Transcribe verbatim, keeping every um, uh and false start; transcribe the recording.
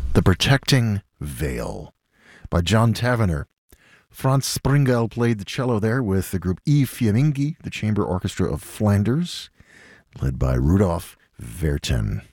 The Protecting Veil by John Tavener. Franz Springel played the cello there with the group I Fiammingi, the chamber orchestra of Flanders, led by Rudolf Vertin.